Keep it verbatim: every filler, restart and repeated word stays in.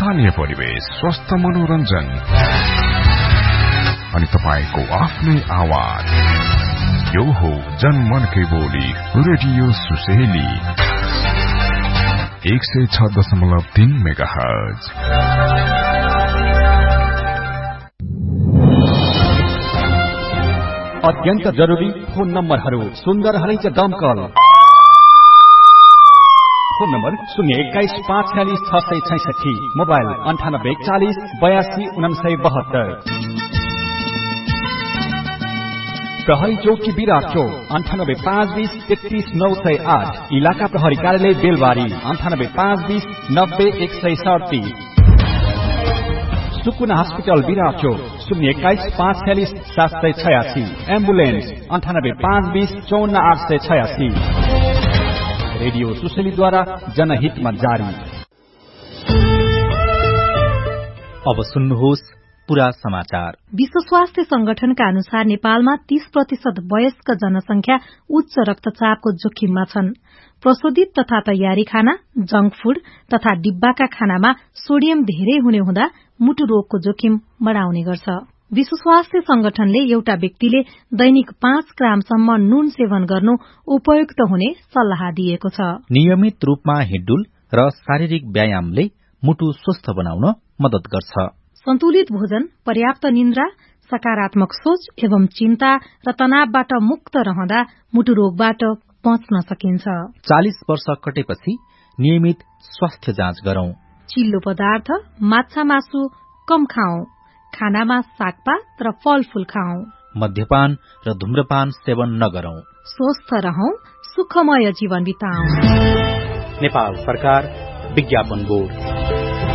स्थानीय परिवेश, स्वस्थ मनोरञ्जन अनि तपाईको आफ्नै आवाज। यो हो जनमनकै बोली रेडियो सुसेली एक सय छ दशमलव तीन मेगा हर्ज। अत्यन्त जरुरी फोन नम्बरहरू सुन्दर हरिज दमकल फोन नम्बर शून्य एक्काइस पाँच छ्यालिस छ सय छैसठी, मोबाइल अन्ठानब्बे चालिस बयासी उनासय बहत्तर। प्रहरी चौकी विराट चौक अन्ठानब्बे पाँच बीस तेत्तीस नौ सय आठ, इलाका प्रहरी कार्यालय बेलबारी अन्ठानब्बे पाँच बीस नब्बे एक सय सडतिस। सुकुना हस्पिटल विराट चौक शून्य एक्काइस पाँच छ्यालिस सात सय छयासी, एम्बुलेन्स अन्ठानब्बे पाँच बीस चौन्न आठ सय छयासी। रेडियो सुसेलीद्वारा जनहितमा जारी। अब सुन्नुहोस् पूरा समाचार। विश्व स्वास्थ्य संगठनका अनुसार नेपालमा तीस प्रतिशत वयस्क जनसंख्या उच्च रक्तचापको जोखिममा छन्। प्रशोधित तथा तयारी खाना, जंक फूड तथा डिब्बाका खानामा सोडियम धेरै हुने हुँदा मुटु रोगको जोखिम बढाउने गर्छ। विश्व स्वास्थ्य संगठनले एउटा व्यक्तिले दैनिक पाँच ग्रामसम्म नुन सेवन गर्नु उपयुक्त हुने सल्लाह दिएको छ। नियमित रूपमा हिँडडुल र शारीरिक व्यायामले मुटु स्वस्थ बनाउन मद्दत गर्छ। सन्तुलित भोजन, पर्याप्त निन्द्रा, सकारात्मक सोच एवं चिन्ता र तनावबाट मुक्त रहँदा मुटु रोगबाट बच्न सकिन्छ। चालीस वर्ष कटेपछि नियमित स्वास्थ्य जाँच गरौं। चिल्लो पदार्थ, माछा मासु कम खाऊ। खानामा सागपात र फलफूल खाऊ। मद्यपान र धूम्रपान सेवन नगरौं। स्वस्थ रहौं, सुखमय जीवन बिताऊ। नेपाल सरकार, विज्ञापन बोर्ड।